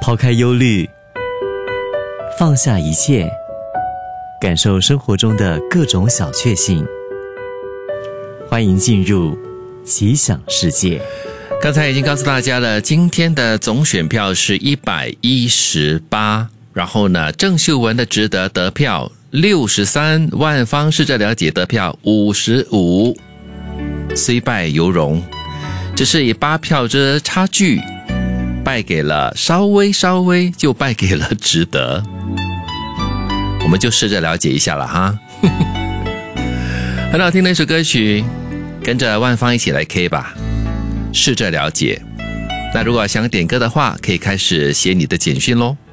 抛开忧虑，放下一切，感受生活中的各种小确幸。欢迎进入奇想世界。 刚才已经告诉大家了，今天的总选票是118，然后呢，郑秀文的值得得票63，万芳试着了解得票55，虽败犹荣，只是以8票之差距败给了稍微就败给了值得，我们就试着了解一下了哈。很好听的一首歌曲，跟着万芳一起来 K 吧，试着了解。那如果想点歌的话，可以开始写你的简讯咯。